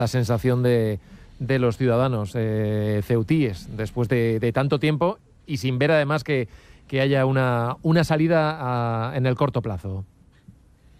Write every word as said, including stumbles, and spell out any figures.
la sensación de, de los ciudadanos eh, ceutíes después de, de tanto tiempo y sin ver además que, que haya una, una salida a, en el corto plazo.